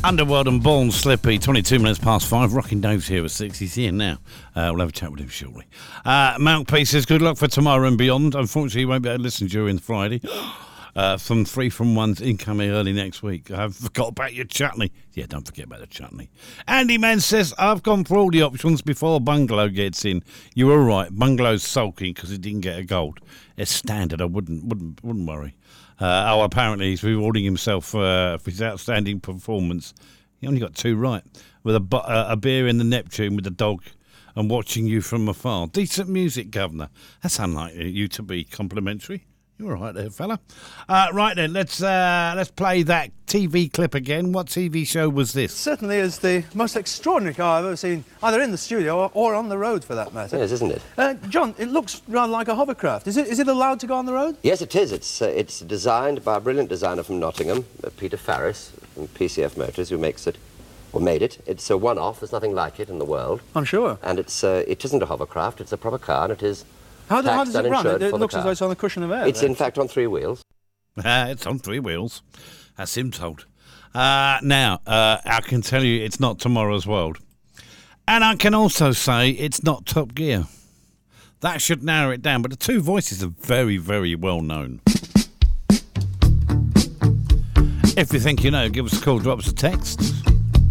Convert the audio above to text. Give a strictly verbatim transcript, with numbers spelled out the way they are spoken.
Underworld and Born Slippy, twenty-two minutes past five. Rocking Dave's here at six. He's here now. Uh, we'll have a chat with him shortly. Uh, Mountpiece says, good luck for tomorrow and beyond. Unfortunately, you won't be able to listen during Friday. Uh, from three from one's incoming early next week. I forgot about your chutney. Yeah, don't forget about the chutney. Andy Man says, I've gone for all the options before Bungalow gets in. You were right. Bungalow's sulking because he didn't get a gold. It's standard. I wouldn't wouldn't wouldn't worry. Uh, oh, apparently he's rewarding himself uh, for his outstanding performance. He only got two right. With a, bu- uh, a beer in the Neptune with the dog and watching you from afar. Decent music, Governor. That's unlike you to be complimentary. You're all right there, fella. Uh, right then, let's uh, let's play that T V clip again. What T V show was this? Certainly is the most extraordinary car I've ever seen, either in the studio or, or on the road, for that matter. Yes, isn't it? Uh, John, it looks rather like a hovercraft. Is it? Is it allowed to go on the road? Yes, it is. It's uh, it's designed by a brilliant designer from Nottingham, uh, Peter Farris, from P C F Motors, who makes it, or made it. It's a one-off. There's nothing like it in the world. I'm sure. And it's uh, it isn't a hovercraft. It's a proper car, and it is. How, do, how does it run? It, it looks as though car. it's on a cushion of air. It's then. in fact on three wheels. Uh, it's on three wheels. That's him told. Uh, now, uh, I can tell you it's not Tomorrow's World. And I can also say it's not Top Gear. That should narrow it down, but the two voices are very, very well known. If you think you know, give us a call, drop us a text.